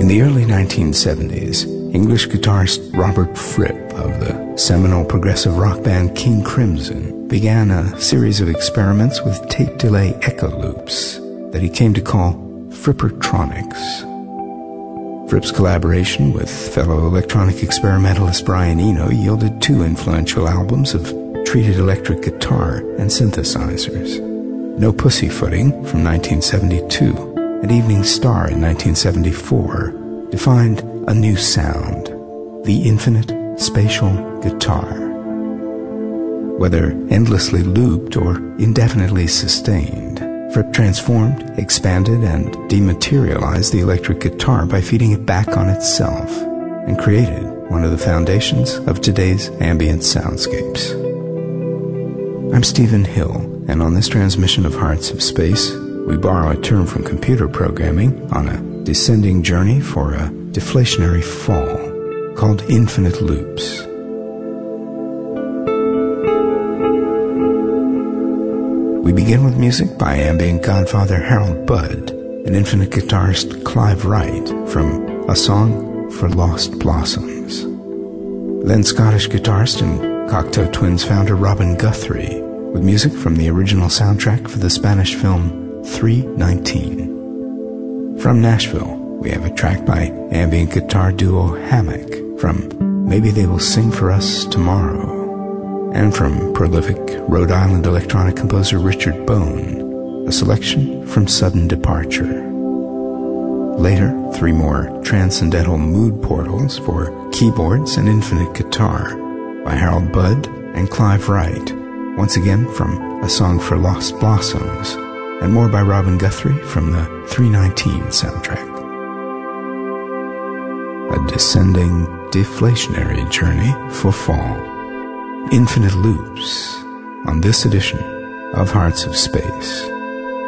In the early 1970s, English guitarist Robert Fripp of the seminal progressive rock band King Crimson began a series of experiments with tape delay echo loops that he came to call Frippertronics. Fripp's collaboration with fellow electronic experimentalist Brian Eno yielded two influential albums of treated electric guitar and synthesizers. No Pussyfooting from 1972 and Evening Star in 1974 defined a new sound, the infinite spatial guitar. Whether endlessly looped or indefinitely sustained, Fripp transformed, expanded, and dematerialized the electric guitar by feeding it back on itself and created one of the foundations of today's ambient soundscapes. I'm Stephen Hill, and on this transmission of Hearts of Space, we borrow a term from computer programming on a descending journey for a deflationary fall called infinite loops. We begin with music by ambient godfather Harold Budd and infinite guitarist Clive Wright from A Song for Lost Blossoms. Then Scottish guitarist and Cocteau Twins founder Robin Guthrie with music from the original soundtrack for the Spanish film 3:19. From Nashville, we have a track by ambient guitar duo Hammock from Maybe They Will Sing For Us Tomorrow. And from prolific Rhode Island electronic composer Richard Bone, a selection from Sudden Departure. Later, three more transcendental mood portals for keyboards and infinite guitar by Harold Budd and Clive Wright, once again from A Song for Lost Blossoms, and more by Robin Guthrie from the 3:19 soundtrack. A descending, deflationary journey for fall. Infinite loops on this edition of Hearts of Space.